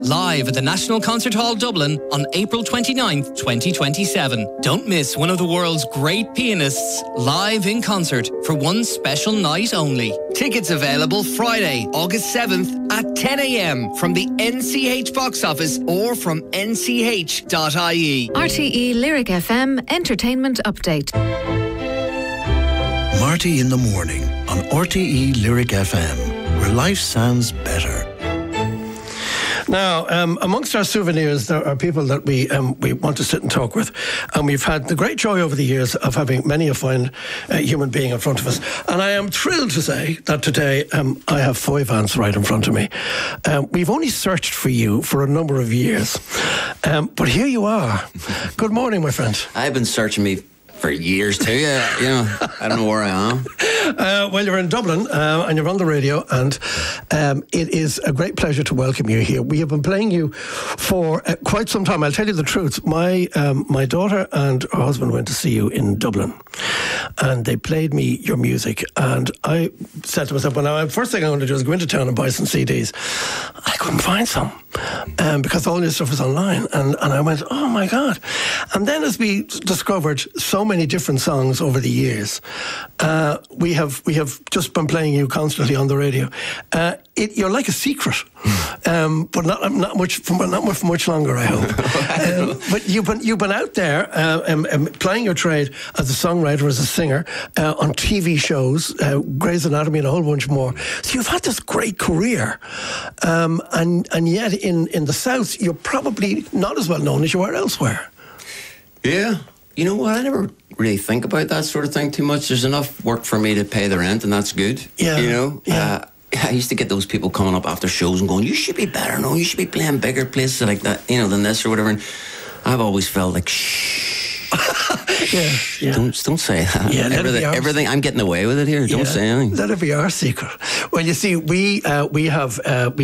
Live at the National Concert Hall Dublin on April 29th, 2027. Don't miss one of the world's great pianists live in concert for one special night only. Tickets available Friday, August 7th at 10 a.m. from the NCH box office or from nch.ie. RTE Lyric FM Entertainment Update. Marty in the Morning on RTE Lyric FM, where life sounds better. Now, amongst our souvenirs, there are people that we want to sit and talk with. And we've had the great joy over the years of having many a fine human being in front of us. And I am thrilled to say that today I have Foy Vance right in front of me. We've only searched for you for a number of years. But here you are. Good morning, my friend. I've been searching me for years too. I don't know where I am. Well, you're in Dublin and you're on the radio, and it is a great pleasure to welcome you here. We have been playing you for quite some time. I'll tell you the truth. My daughter and her husband went to see you in Dublin, and they played me your music, and I said to myself, well, the first thing I'm going to do is go into town and buy some CDs. I couldn't find some because all your stuff is online, and I went, oh my God. And then as we discovered so many different songs over the years, we have just been playing you constantly on the radio. You're like a secret, but not much for much longer, I hope. But you've been out there playing your trade as a songwriter, as a singer, on TV shows, Grey's Anatomy, and a whole bunch more. So you've had this great career, and yet in the South you're probably not as well known as you are elsewhere. Yeah. You know what? I never really think about that sort of thing too much. There's enough work for me to pay the rent, and that's good. Yeah. You know? Yeah. I used to get those people coming up after shows and going, you should be better, no, you should be playing bigger places like that, than this or whatever. And I've always felt like, shh. Yeah. Don't say that. Yeah, everything, I'm getting away with it here. Don't say anything. Let it be our secret. Well, you see, we have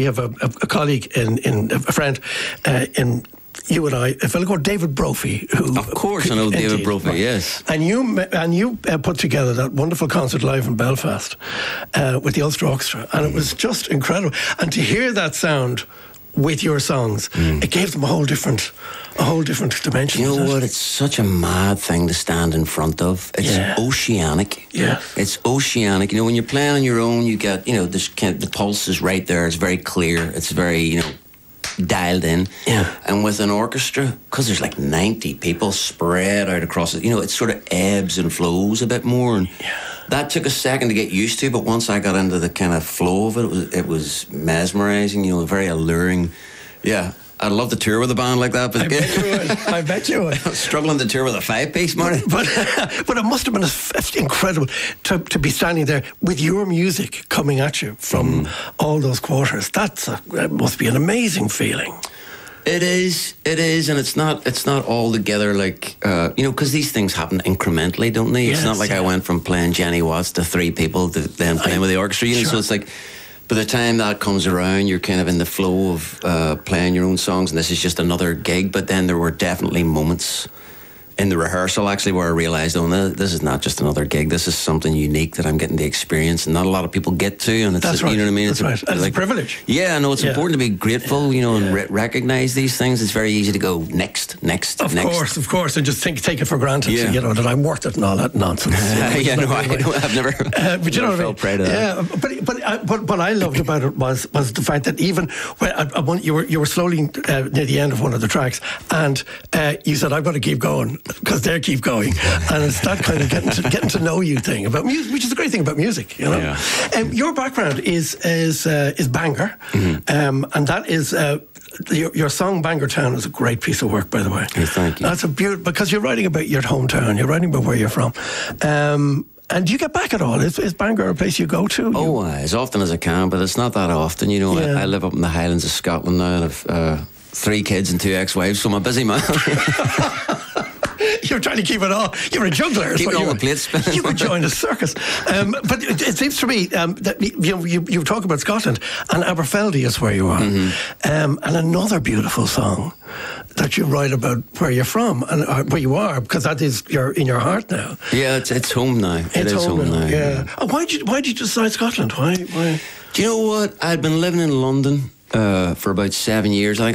a colleague a friend in you and I, a fellow called David Brophy, who... Of course I know David Brophy, yes. And you put together that wonderful concert live in Belfast with the Ulster Orchestra, and it was just incredible. And to hear that sound with your songs, it gave them a whole different dimension. You know what? It's such a mad thing to stand in front of. It's oceanic. Yeah. It's oceanic. When you're playing on your own, you get, the pulse is right there. It's very clear. It's very, dialed in. Yeah. And with an orchestra, because there's like 90 people spread out across it, it sort of ebbs and flows a bit more. And that took a second to get used to, but once I got into the kind of flow of it was mesmerizing, very alluring. Yeah. I'd love to tour with a band like that, but I bet you would. I'm struggling to tour with a 5-piece, Marty. But it must have been incredible to be standing there with your music coming at you from all those quarters. That must be an amazing feeling. It is, and it's not all together like because these things happen incrementally, don't they? It's not like I went from playing Jenny Watts to 3 people to then playing with the orchestra. Sure. So it's like, by the time that comes around, you're kind of in the flow of playing your own songs, and this is just another gig. But then there were definitely moments in the rehearsal, actually, where I realised, this is not just another gig. This is something unique that I'm getting to experience, and not a lot of people get to. And it's, that's right. You know what I mean? That's right. It's a privilege. Yeah, no, it's important to be grateful, and recognise these things. It's very easy to go next. Of course, and just take it for granted. Yeah. That I'm worth it and all that nonsense. I've never. But you know what I mean? Proud of that. But what I loved about it was the fact that even when you were slowly near the end of one of the tracks, and you said, "I've got to keep going," because they keep going, and it's that kind of getting to know you thing about music, which is the great thing about music, Yeah. Your background is Bangor, and that is. Your song Bangor Town is a great piece of work, by the way. Yeah, thank you. That's a beautiful, because you're writing about your hometown, you're writing about where you're from. And do you get back at all? Is Bangor a place you go to? Oh, as often as I can, but it's not that often. I live up in the Highlands of Scotland now, and I've 3 kids and 2 ex-wives, so I'm a busy man. You're trying to keep it all. You're a juggler. Keep all the plates spinning. You could join a circus. But it seems to me that you talk about Scotland, and Aberfeldy is where you are. And another beautiful song that you write about where you're from and where you are, because that is in your heart now. Yeah, it's home now. It's home now. Yeah. Why did you decide Scotland? Why? Do you know what? I'd been living in London for about 7 years. I think